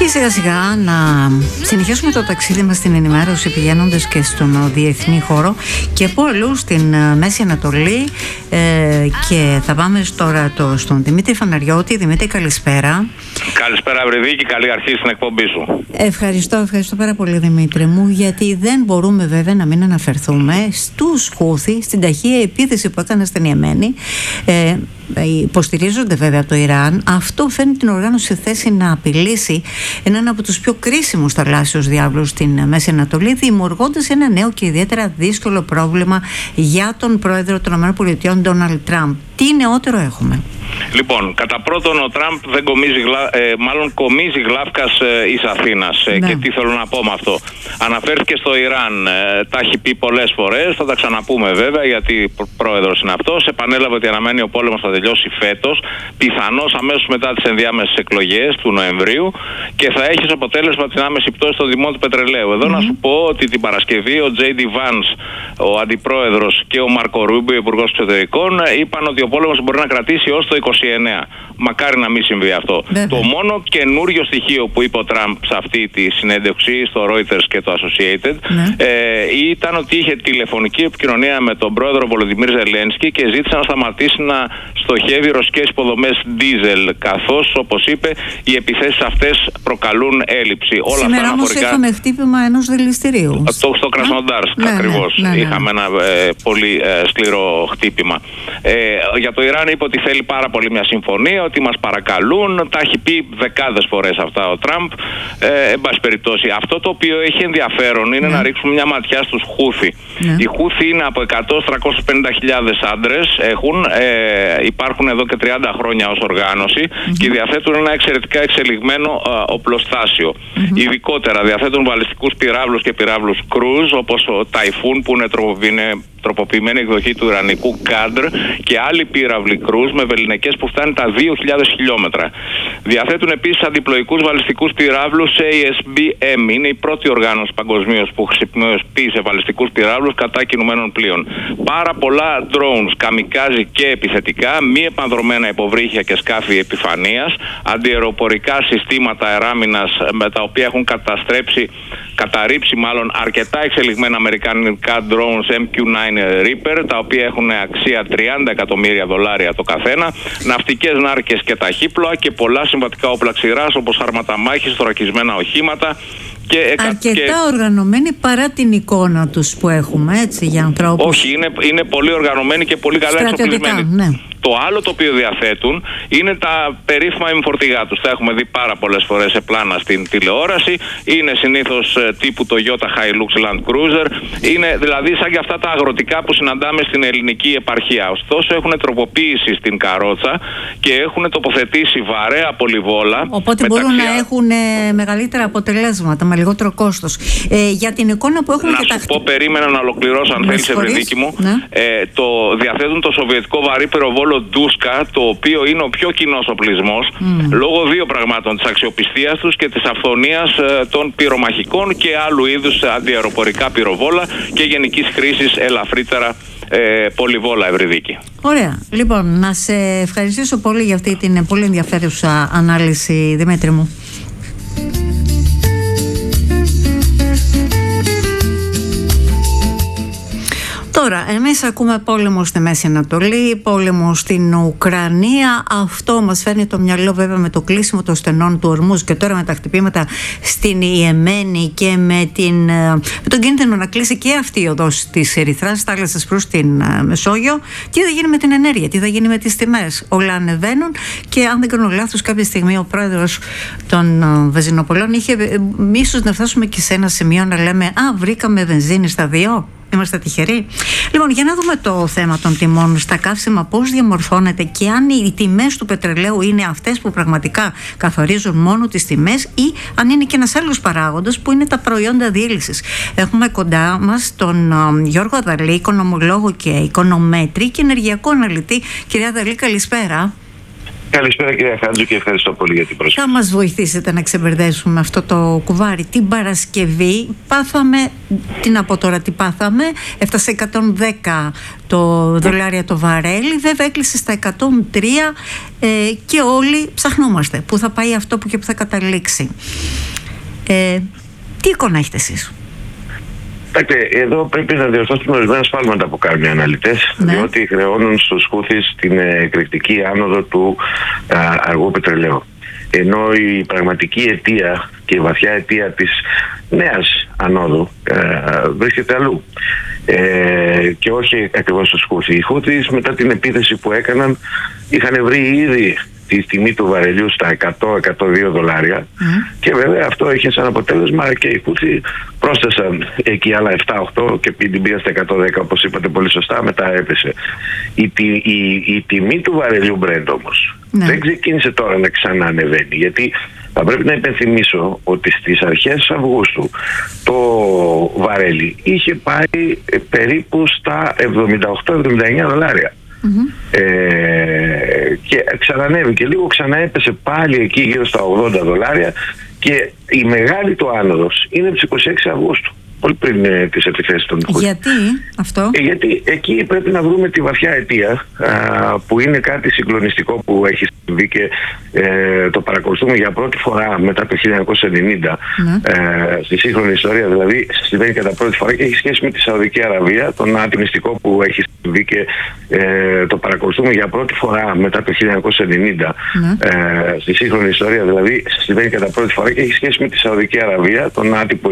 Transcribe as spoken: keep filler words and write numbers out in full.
Και σιγά σιγά να συνεχίσουμε το ταξίδι μας στην ενημέρωση, πηγαίνοντας και στον διεθνή χώρο και από αλλού στην Μέση Ανατολή, ε, και θα πάμε τώρα το, στον Δημήτρη Φαναριώτη. Δημήτρη, καλησπέρα. Καλησπέρα Ευρυδίκη, καλή αρχή στην εκπομπή σου. Ευχαριστώ, ευχαριστώ πάρα πολύ Δημήτρη μου, γιατί δεν μπορούμε βέβαια να μην αναφερθούμε στους Χούθι, στην ταχεία επίθεση που έκανε στην Ιεμένη. Ε, υποστηρίζονται βέβαια από το Ιράν. Αυτό φέρνει την οργάνωση σε θέση να απειλήσει έναν από τους πιο κρίσιμους θαλάσσιους διάβλους στην Μέση Ανατολή, δημιουργώντας ένα νέο και ιδιαίτερα δύσκολο πρόβλημα για τον πρόεδρο των ΗΠΑ, Ντόναλντ Τραμπ. Τι νεότερο έχουμε? Λοιπόν, κατά πρώτον, ο Τραμπ δεν κομίζει, ε, μάλλον κομίζει γλάφκας ε, εις Αθήνας. Ε, ναι. Και τι θέλω να πω με αυτό? Αναφέρθηκε στο Ιράν, ε, τα έχει πει πολλές φορές, θα τα ξαναπούμε βέβαια, γιατί πρόεδρος είναι αυτός. Επανέλαβε ότι αναμένει ο πόλεμος θα τελειώσει φέτος, πιθανώς αμέσως μετά τις ενδιάμεσες εκλογές του Νοεμβρίου, και θα έχει ως αποτέλεσμα την άμεση πτώση των τιμών του πετρελαίου. Εδώ mm-hmm. να σου πω ότι την Παρασκευή ο Τζέι Ντι Βάνς, ο αντιπρόεδρος, και ο Μάρκο Ρούμπιο, υπουργός εξωτερικών, είπαν ότι ο πόλεμος μπορεί να κρατήσει ως το είκοσι εννέα. Μακάρι να μην συμβεί αυτό. Yeah. Το μόνο καινούριο στοιχείο που είπε ο Τραμπ σε αυτή τη συνέντευξη στο Reuters και το Associated yeah. ε, ήταν ότι είχε τηλεφωνική επικοινωνία με τον πρόεδρο Βολοντιμίρ Ζελένσκι και ζήτησε να σταματήσει να στοχεύει ρωσικές υποδομές ντίζελ, καθώς, όπως είπε, οι επιθέσεις αυτές προκαλούν έλλειψη. Όλα Σήμερα αυτά όμως αναφορικά... είχαμε χτύπημα ενός δηληστηρίου. Το, στο Κρασνοντάρσκ ναι, ακριβώς. Ναι, ναι, ναι. Είχαμε ένα ε, πολύ ε, σκληρό χτύπημα. Ε, για το Ιράν είπε ότι θέλει πάρα πολύ μια συμφωνία, ότι μας παρακαλούν. Τα έχει πει δεκάδες φορές αυτά ο Τραμπ. Ε, εν πάση περιπτώσει, αυτό το οποίο έχει ενδιαφέρον είναι ναι. να ρίξουμε μια ματιά στους Χούθι. Ναι. Οι Χούθι είναι από εκατό με τριακόσιες πενήντα χιλιάδες άντρες. Έχουν, ε, υπάρχουν εδώ και τριάντα χρόνια ως οργάνωση mm-hmm. και διαθέτουν ένα εξαιρετικά εξελιγμένο ε, οπλοστάσιο. Mm-hmm. Ειδικότερα διαθέτουν βαλιστικούς πυράβλους και πυράβλους κρούζ, όπως ο Ταϊφούν, που είναι τροποποιημένη, τροποποιημένη εκδοχή του ιρανικού Κάντρ, και άλλοι πύραυλοι κρούζ με βεληνικές που φτάνουν τα δύο χιλιάδες χιλιόμετρα. Διαθέτουν επίσης αντιπλοϊκούς βαλιστικούς πυράβλους έι ες μπι εμ. Είναι η πρώτη οργάνωση παγκοσμίως που χρησιμοποίησε βαλιστικούς πυράβλους κατά κινουμένων πλοίων. Πάρα πολλά drones, καμικάζι και επιθετικά, μη επανδρομένα υποβρύχια και σκάφη επιφανείας, αντιαεροπορικά συστήματα αεράμινας με τα οποία έχουν καταστρέψει, καταρρύψει μάλλον αρκετά εξελιγμένα αμερικανικά drones εμ κιου εννιά Reaper, τα οποία έχουν αξία τριάντα εκατομμύρια δολάρια το καθένα, ναυτικές νάρκες και ταχύπλοα και πολλά συμβατικά όπλα ξηράς, όπως άρματα μάχης, θωρακισμένα οχήματα. Και αρκετά και... οργανωμένοι παρά την εικόνα τους που έχουμε, έτσι, για ανθρώπους. Όχι, είναι, είναι πολύ οργανωμένοι και πολύ καλά εξοπλισμένοι. Ναι. Το άλλο το οποίο διαθέτουν είναι τα περίφημα εμφορτηγά τους. Τα έχουμε δει πάρα πολλές φορές σε πλάνα στην τηλεόραση. Είναι συνήθως τύπου Toyota Hilux Land Cruiser. Είναι δηλαδή σαν και αυτά τα αγροτικά που συναντάμε στην ελληνική επαρχία. Ωστόσο έχουν τροποποίηση στην καρότσα και έχουν τοποθετήσει βαρέα πολυβόλα. Οπότε μεταξύ... μπορούν να έχουν ε, μεγαλύτερα αποτελέσματα με λιγότερο κόστος. Ε, για την εικόνα που έχουμε να και σου τα... πω, περίμενα να ολοκληρώσω αν θέλεις, Ευρυδίκη μου. Ναι. Ε, το, διαθέτουν το σοβιετικό βαρύ πυροβόλο Ντούσκα, το οποίο είναι ο πιο κοινός οπλισμός mm. λόγω δύο πραγμάτων: της αξιοπιστίας τους και της αυθονίας ε, των πυρομαχικών και άλλου είδους αντιαεροπορικά πυροβόλα και γενικής χρήσης ελαφρύτερα ε, πολυβόλα, Ευρυδίκη. Ωραία. Λοιπόν, να σε ευχαριστήσω πολύ για αυτή την πολύ ενδιαφέρουσα ανάλυση, Δημήτρη μου. Τώρα, εμείς ακούμε πόλεμο στη Μέση Ανατολή, πόλεμο στην Ουκρανία. Αυτό μας φέρνει το μυαλό βέβαια με το κλείσιμο των στενών του Ορμούζ και τώρα με τα χτυπήματα στην Ιεμένη και με, την, με τον κίνδυνο να κλείσει και αυτή η οδός της Ερυθράς θάλασσας προς την Μεσόγειο. Τι θα γίνει με την ενέργεια, τι θα γίνει με τις τιμές? Όλα ανεβαίνουν και αν δεν κάνω λάθος, κάποια στιγμή ο πρόεδρος των Βενζινοπολών είχε ίσως να φτάσουμε και σε ένα σημείο να λέμε «Α, βρήκαμε βενζίνη στα δύο». Είμαστε τυχεροί. Λοιπόν, για να δούμε το θέμα των τιμών στα καύσιμα, πώς διαμορφώνεται και αν οι τιμές του πετρελαίου είναι αυτές που πραγματικά καθορίζουν μόνο τις τιμές ή αν είναι και ένας άλλος παράγοντας που είναι τα προϊόντα διέλυσης. Έχουμε κοντά μας τον Γιώργο Αδαλή, οικονομολόγο και οικονομέτρη και ενεργειακό αναλυτή. Κυρία Αδαλή, καλησπέρα. Καλησπέρα κυρία Χάντζου και ευχαριστώ πολύ για την πρόσκληση. Θα μας βοηθήσετε να ξεμπερδέσουμε αυτό το κουβάρι. Την Παρασκευή πάθαμε, τι να πω τώρα, τι πάθαμε, έφτασε εκατόν δέκα το δολάρια το βαρέλι, βέβαια έκλεισε στα εκατόν τρία ε, και όλοι ψαχνόμαστε πού θα πάει αυτό που και πού θα καταλήξει. Ε, τι εικόνα έχετε εσείς? Εδώ πρέπει να διορθώσουμε ορισμένα σφάλματα που κάνουν οι αναλυτές, ναι. διότι χρεώνουν στους Χούθις την εκρηκτική άνοδο του α, αργού πετρελαίου. Ενώ η πραγματική αιτία και η βαθιά αιτία της νέας ανόδου α, βρίσκεται αλλού. Ε, και όχι ακριβώς στους Χούθις. Οι Χούθις μετά την επίθεση που έκαναν είχαν βρει ήδη τη τιμή του βαρελιού στα εκατό με εκατόν δύο δολάρια mm. και βέβαια αυτό είχε σαν αποτέλεσμα και οι Χούθι πρόσθεσαν εκεί άλλα επτά οκτώ και την πήγαν στα εκατόν δέκα, όπως είπατε πολύ σωστά, μετά έπεσε. Η, η, η, η τιμή του βαρελιού Brent όμως mm. δεν ξεκίνησε τώρα να ξανά ανεβαίνει, γιατί θα πρέπει να υπενθυμίσω ότι στις αρχές Αυγούστου το βαρέλι είχε πάει περίπου στα εβδομήντα οκτώ εβδομήντα εννέα δολάρια. Mm-hmm. Ε, και ξανανέβηκε λίγο, ξαναέπεσε πάλι εκεί γύρω στα ογδόντα δολάρια και η μεγάλη του άνοδος είναι τις είκοσι έξι Αυγούστου, πολύ πριν ε, τις επιθέσεις των Χούθι. Γιατί αυτό? Ε, γιατί εκεί πρέπει να βρούμε τη βαθιά αιτία, α, που είναι κάτι συγκλονιστικό που έχει συμβεί και ε, το παρακολουθούμε για πρώτη φορά μετά το χίλια εννιακόσια ενενήντα mm. ε, στη σύγχρονη ιστορία, δηλαδή συμβαίνει κατά πρώτη φορά και έχει σχέση με τη Σαουδική Αραβία, τον ατιμιστικό που έχει συμβεί και ε, το παρακολουθούμε για πρώτη φορά μετά το χίλια εννιακόσια ενενήντα mm. ε, στη σύγχρονη ιστορία, δηλαδή συμβαίνει κατά πρώτη φορά και έχει σχέση με τη Σαουδική Αραβία, τον άτυπο